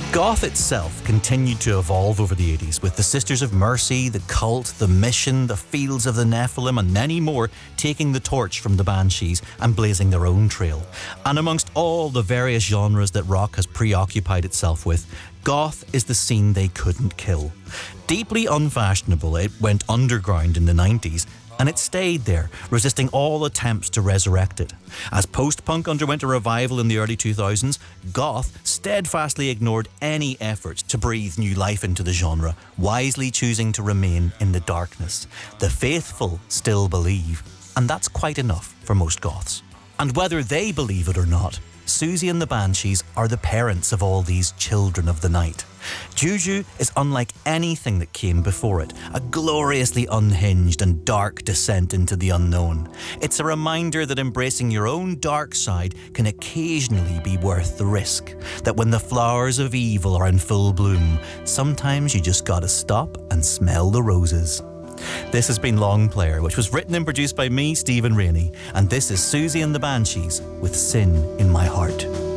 Goth itself continued to evolve over the 80s, with the Sisters of Mercy, the Cult, the Mission, the Fields of the Nephilim and many more taking the torch from the Banshees and blazing their own trail. And amongst all the various genres that rock has preoccupied itself with, goth is the scene they couldn't kill. Deeply unfashionable, it went underground in the 90s, and it stayed there, resisting all attempts to resurrect it. As post-punk underwent a revival in the early 2000s, goth steadfastly ignored any efforts to breathe new life into the genre, wisely choosing to remain in the darkness. The faithful still believe, and that's quite enough for most goths. And whether they believe it or not, Siouxsie and the Banshees are the parents of all these children of the night. Juju is unlike anything that came before it, a gloriously unhinged and dark descent into the unknown. It's a reminder that embracing your own dark side can occasionally be worth the risk, that when the flowers of evil are in full bloom, sometimes you just gotta stop and smell the roses. This has been Long Player, which was written and produced by me, Stephen Rainey, and this is Siouxsie and the Banshees with Sin in My Heart.